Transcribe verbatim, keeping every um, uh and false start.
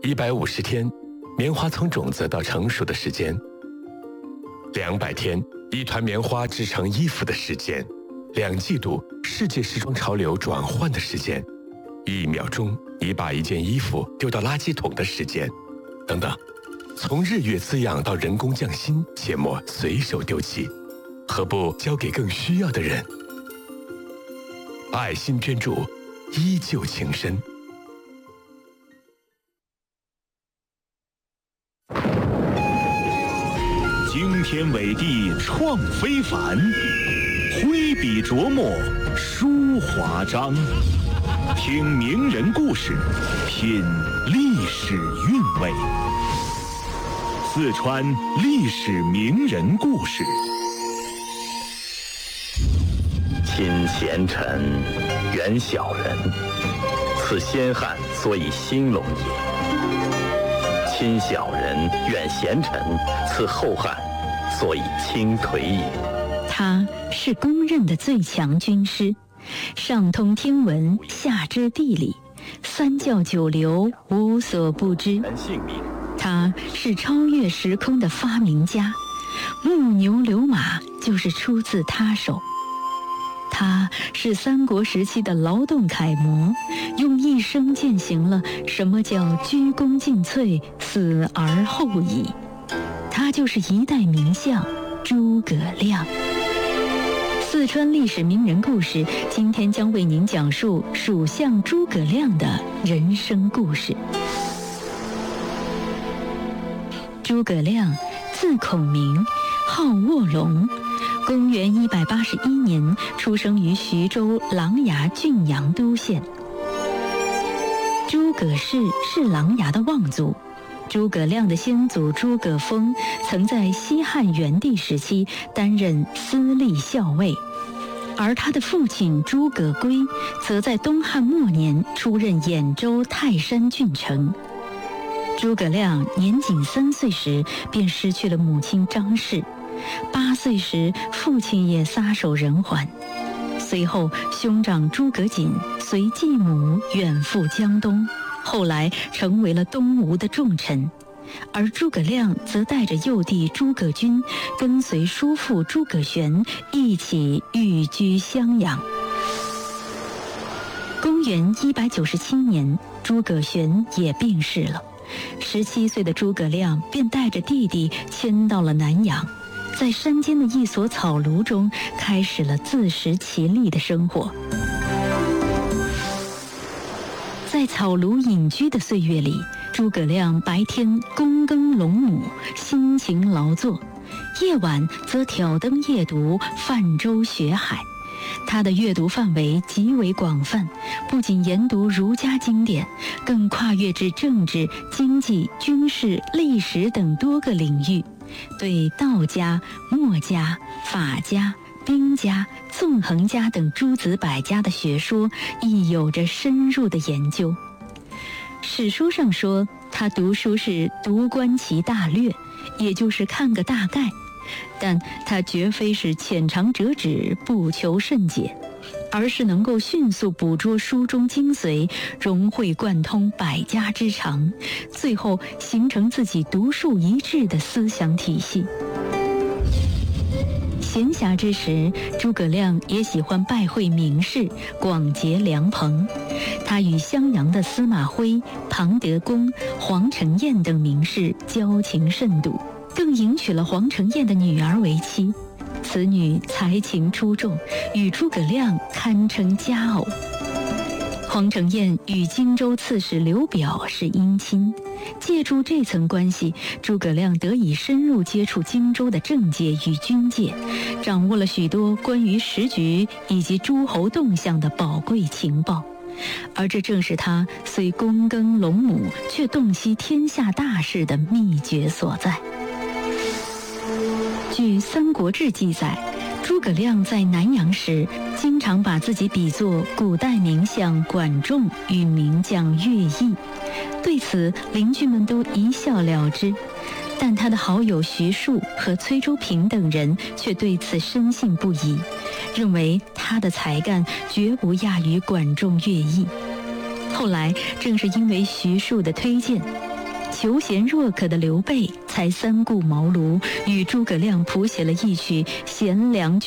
一百五十天，棉花从种子到成熟的时间；两百天，一团棉花织成衣服的时间；两季度，世界时装潮流转换的时间；一秒钟，你把一件衣服丢到垃圾桶的时间，等等。从日月滋养到人工匠心，切莫随手丢弃，何不交给更需要的人？爱心捐助，依旧情深。 惊天伟地创非凡，挥笔琢磨书华章。听名人故事，品历史韵味。四川历史名人故事。 亲贤臣，远小人，此先汉所以兴隆也；亲小人，远贤臣，此后汉所以倾颓也。 他是公认的最强军师，上通天文，下知地理，三教九流无所不知。他是超越时空的发明家，木牛流马就是出自他手。他是三国时期的劳动楷模，用一生践行了什么叫鞠躬尽瘁，死而后已。他就是一代名相诸葛亮。四川历史名人故事，今天将为您讲述蜀相诸葛亮的人生故事。诸葛亮，字孔明，号卧龙，公元一百八十一年出生于徐州琅琊郡阳都县。诸葛氏是琅琊的望族，诸葛亮的先祖诸葛丰曾在西汉元帝时期担任司隶校尉，而他的父亲诸葛圭则在东汉末年出任兖州泰山郡丞。诸葛亮年仅三岁时便失去了母亲张氏，八岁时父亲也撒手人寰。随后兄长诸葛瑾随继母远赴江东，后来成为了东吴的重臣，而诸葛亮则带着幼弟诸葛均跟随叔父诸葛玄一起寓居襄阳。公元一百九十七年，诸葛玄也病逝了，十七岁的诸葛亮便带着弟弟迁到了南阳，在山间的一所草庐中开始了自食其力的生活。在草庐隐居的岁月里，诸葛亮白天躬耕陇亩，辛勤劳作，夜晚则挑灯夜读，泛舟学海。他的阅读范围极为广泛，不仅研读儒家经典，更跨越至政治、经济、军事、历史等多个领域，对道家、墨家、法家、兵家、纵横家等诸子百家的学说亦有着深入的研究。史书上说，他读书是读观其大略，也就是看个大概，但他绝非是浅尝辄止，不求甚解，而是能够迅速捕捉书中精髓，融会贯通百家之长，最后形成自己独树一帜的思想体系。闲暇之时，诸葛亮也喜欢拜会名士，广结良朋。他与襄阳的司马徽、庞德公、黄承彦等名士交情甚笃，更迎娶了黄承彦的女儿为妻。此女才情出众，与诸葛亮堪称佳偶。黄承彦与荆州刺史刘表是姻亲，借助这层关系，诸葛亮得以深入接触荆州的政界与军界，掌握了许多关于时局以及诸侯动向的宝贵情报。而这正是他虽躬耕陇亩，却洞悉天下大事的秘诀所在。据《三国志》记载，诸葛亮在南阳时，经常把自己比作古代名相管仲与名将乐毅，对此邻居们都一笑了之。但他的好友徐庶和崔州平等人却对此深信不疑，认为他的才干绝不亚于管仲、乐毅。后来正是因为徐庶的推荐， 求贤若渴的刘备才三顾茅庐，与诸葛亮谱写了一曲贤良